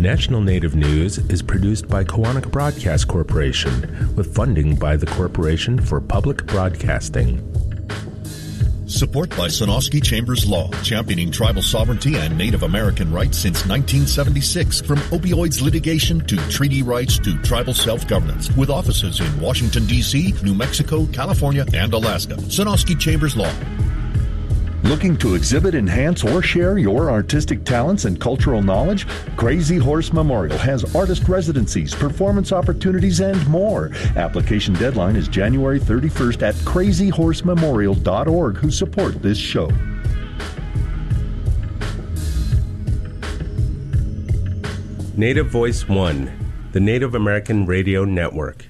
National Native News is produced by Koahnic Broadcast Corporation with funding by the Corporation for Public Broadcasting. Support by Sonosky Chambers Law, championing tribal sovereignty and Native American rights since 1976. From opioids litigation to treaty rights to tribal self-governance. With offices in Washington, D.C., New Mexico, California, and Alaska. Sonosky Chambers Law. Looking to exhibit, enhance, or share your artistic talents and cultural knowledge? Crazy Horse Memorial has artist residencies, performance opportunities, and more. Application deadline is January 31st at crazyhorsememorial.org, who support this show. Native Voice One, the Native American Radio Network.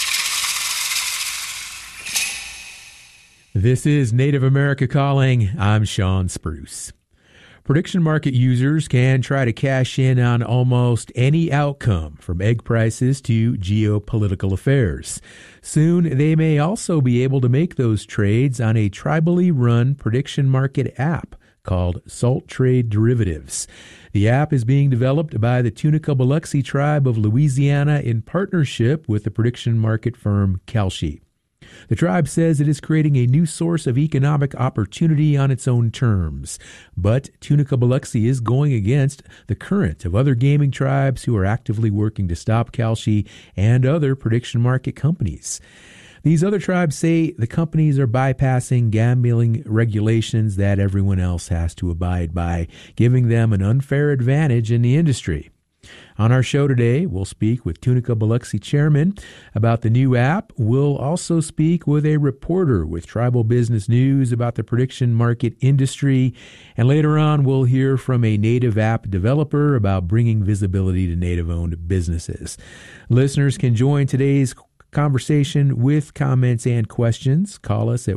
This is Native America Calling. I'm Sean Spruce. Prediction market users can try to cash in on almost any outcome, from egg prices to geopolitical affairs. Soon, they may also be able to make those trades on a tribally run prediction market app called Salt Trade Derivatives. The app is being developed by the Tunica Biloxi tribe of Louisiana in partnership with the prediction market firm Kalshi. The tribe says it is creating a new source of economic opportunity on its own terms. But Tunica Biloxi is going against the current of other gaming tribes who are actively working to stop Kalshi and other prediction market companies. These other tribes say the companies are bypassing gambling regulations that everyone else has to abide by, giving them an unfair advantage in the industry. On our show today, we'll speak with Tunica Biloxi chairman about the new app. We'll also speak with a reporter with Tribal Business News about the prediction market industry. And later on, we'll hear from a native app developer about bringing visibility to native-owned businesses. Listeners can join today's conversation with comments and questions. Call us at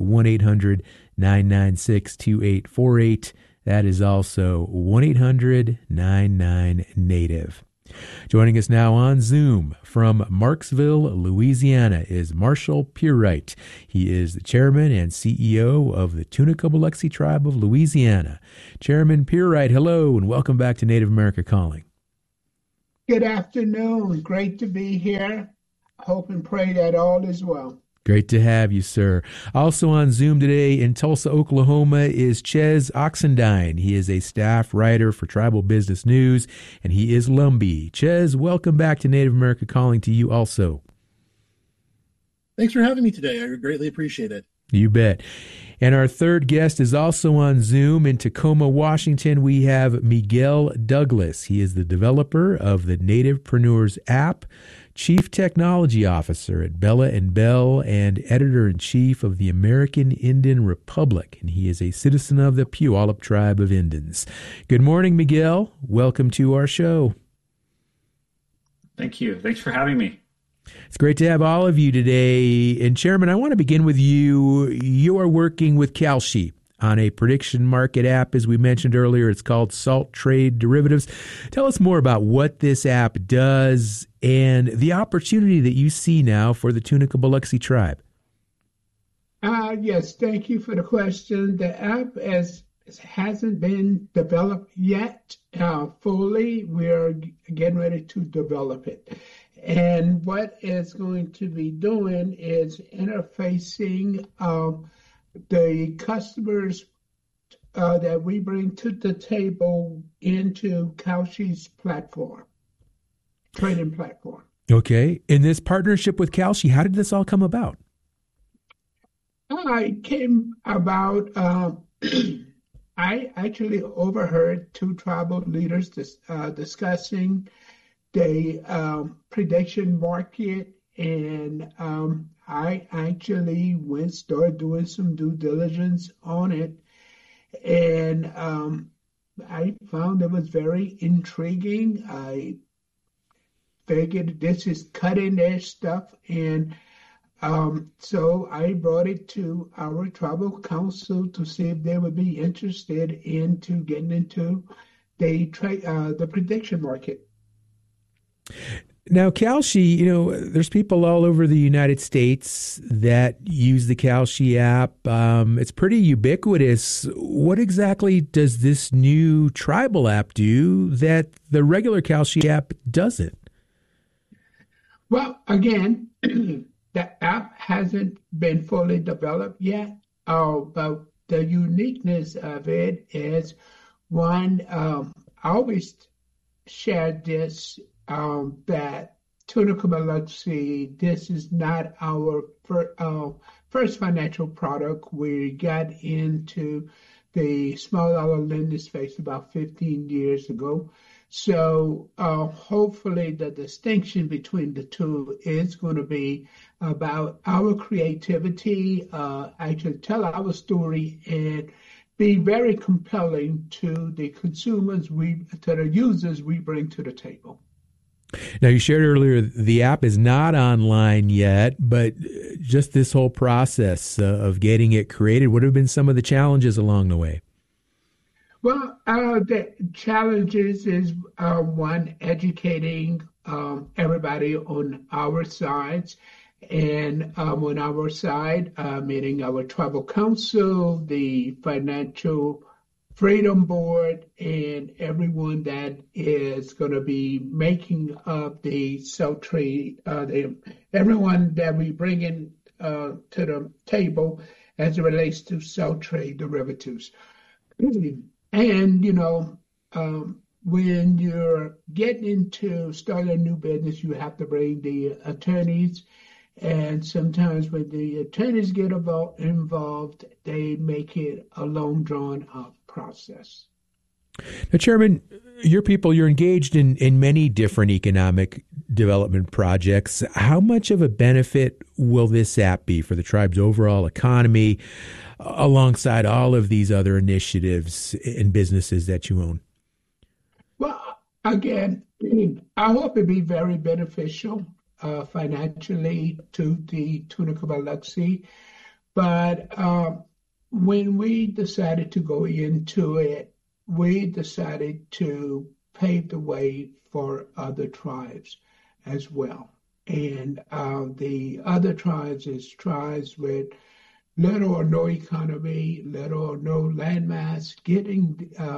1-800-996-2848. That is also 1-800-99-NATIVE. Joining us now on Zoom from Marksville, Louisiana, is Marshall Pierwright. He is the chairman and CEO of the Tunica Biloxi Tribe of Louisiana. Chairman Pierwright, hello, and welcome back to Native America Calling. Good afternoon. Great to be here. Hope and pray that all is well. Great to have you, sir. Also on Zoom today in Tulsa, Oklahoma, is Ches Oxendine. He is a staff writer for Tribal Business News, and he is Lumbee. Ches, welcome back to Native America Calling to you also. Thanks for having me today. I greatly appreciate it. You bet. And our third guest is also on Zoom in Tacoma, Washington. We have Miguel Douglas. He is the developer of the Nativepreneurs app, Chief Technology Officer at Bella & Bell, and Editor-in-Chief of the American Indian Republic. And he is a citizen of the Puyallup Tribe of Indians. Good morning, Miguel. Welcome to our show. Thank you. Thanks for having me. It's great to have all of you today. And Chairman, I want to begin with you. You are working with Kalshi on a prediction market app, as we mentioned earlier. It's called Salt Trade Derivatives. Tell us more about what this app does and the opportunity that you see now for the Tunica Biloxi tribe. Yes, thank you for the question. The app hasn't been developed yet fully. We're getting ready to develop it. And what it's going to be doing is interfacing the customers that we bring to the table into Kalshi's platform, trading platform. Okay. In this partnership with Kalshi, how did this all come about? It came about, I actually overheard two tribal leaders discussing the prediction market, and I actually started doing some due diligence on it, and I found it was very intriguing. I figured this is cutting edge stuff, and so I brought it to our tribal council to see if they would be interested into getting into the prediction market. Now, Kalshi, there's people all over the United States that use the Kalshi app. It's pretty ubiquitous. What exactly does this new tribal app do that the regular Kalshi app doesn't? Well, again, the app hasn't been fully developed yet, but the uniqueness of it is, one, I always share this, that Tunica Biloxi, this is not our first financial product. We got into the small dollar lending space about 15 years ago. So hopefully the distinction between the two is going to be about our creativity, actually tell our story and be very compelling to the consumers, to the users we bring to the table. Now, you shared earlier the app is not online yet, but just this whole process of getting it created, what have been some of the challenges along the way? Well, the challenges is, one, educating everybody on our sides. And on our side, meaning our tribal council, the Financial Freedom Board, and everyone that is going to be making up the sell trade, everyone that we bring in to the table as it relates to sell trade derivatives. And, when you're getting into starting a new business, you have to bring the attorneys. And sometimes when the attorneys get involved, they make it a long, drawn-out process. Now, Chairman, you're engaged in many different economic development projects. How much of a benefit will this app be for the tribe's overall economy alongside all of these other initiatives and businesses that you own? Well, again, I hope it be very beneficial financially to the Tunica Biloxi. But when we decided to go into it, we decided to pave the way for other tribes as well. And the other tribes is tribes with little or no economy, little or no landmass, getting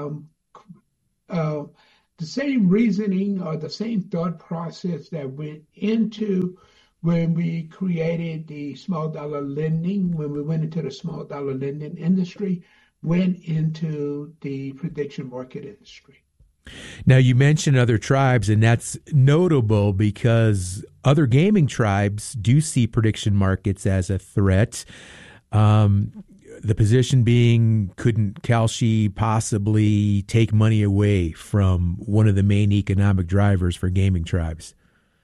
the same reasoning or the same thought process that went into when we created the small dollar lending, when we went into the small dollar lending industry, went into the prediction market industry. Now, you mentioned other tribes, and that's notable because other gaming tribes do see prediction markets as a threat. The position being, couldn't Kalshi possibly take money away from one of the main economic drivers for gaming tribes?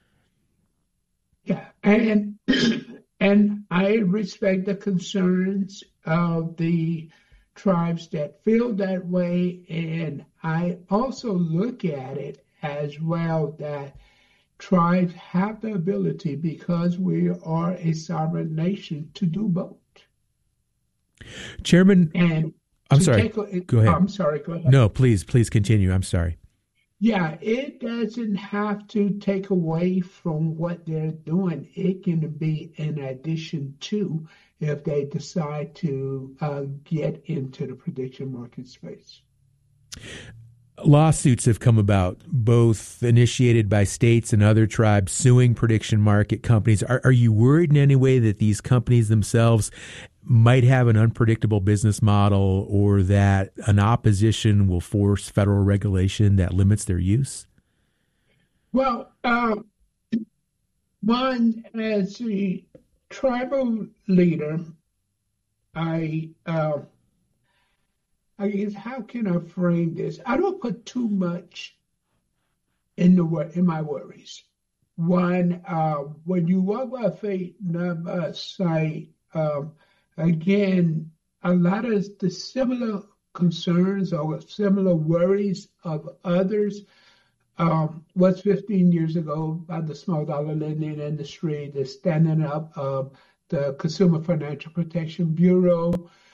Yeah, and I respect the concerns of the tribes that feel that way, and I also look at it as well that tribes have the ability, because we are a sovereign nation, to do both. Chairman, and I'm sorry. Go ahead. I'm sorry. Go ahead. No, please continue. I'm sorry. Yeah, it doesn't have to take away from what they're doing. It can be in addition to, if they decide to get into the prediction market space. Lawsuits have come about, both initiated by states and other tribes suing prediction market companies. Are you worried in any way that these companies themselves might have an unpredictable business model, or that an opposition will force federal regulation that limits their use? Well, one, as a tribal leader, I guess, how can I frame this? I don't put too much in my worries. One, when you walk by faith, not by sight, again, a lot of the similar concerns or similar worries of others was 15 years ago by the small dollar lending industry, the standing up of the Consumer Financial Protection Bureau,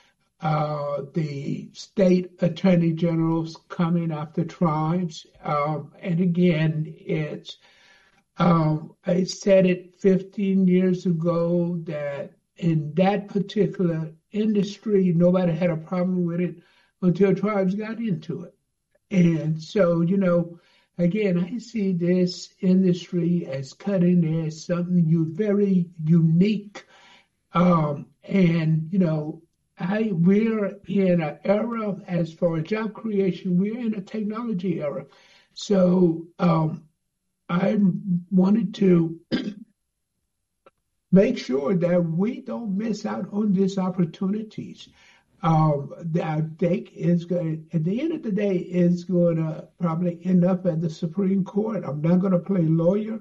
the state attorney generals coming after tribes. And again, it's I said it 15 years ago that in that particular industry, nobody had a problem with it until tribes got into it. And so, again, I see this industry as cutting edge, something very unique. We're in an era, as far as job creation, we're in a technology era. So I wanted to make sure that we don't miss out on these opportunities. I think is going, at the end of the day, is going to probably end up at the Supreme Court. I'm not going to play lawyer,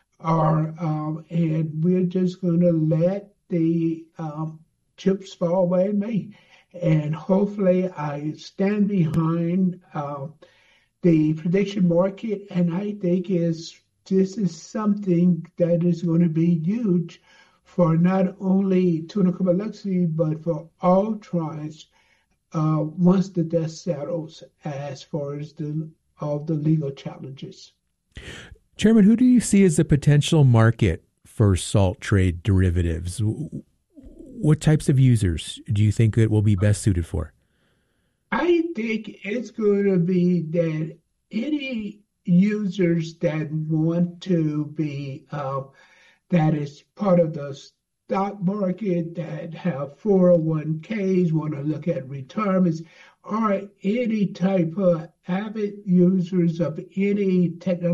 and we're just going to let the chips fall where it may. And hopefully I stand behind the prediction market, and I think this is something that is going to be huge for not only Tunica Biloxi, but for all tribes once the dust settles as far as all the legal challenges. Chairman, who do you see as a potential market for salt trade derivatives? What types of users do you think it will be best suited for? I think it's going to be that any users that want to be that is part of the stock market, that have 401ks, want to look at retirements, or any type of avid users of any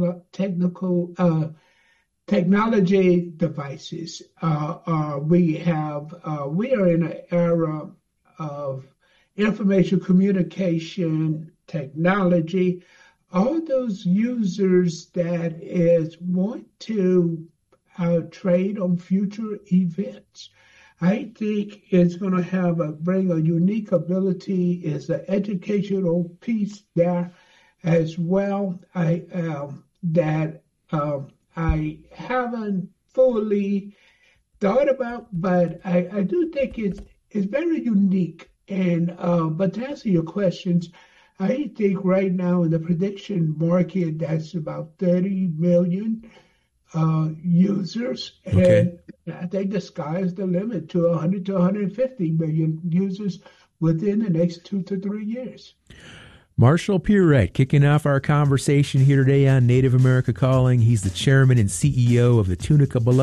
technology devices. We are in an era of information communication technology. All those users that want to trade on future events, I think it's going to bring a unique ability. It's an educational piece there as well. I haven't fully thought about, but I do think it's very unique. And but to answer your questions, I think right now in the prediction market, that's about 30 million users. Okay. And I think the sky is the limit to 100 to 150 million users within the next 2 to 3 years. Marshall Pierrette kicking off our conversation here today on Native America Calling. He's the chairman and CEO of the Tunica Biloxi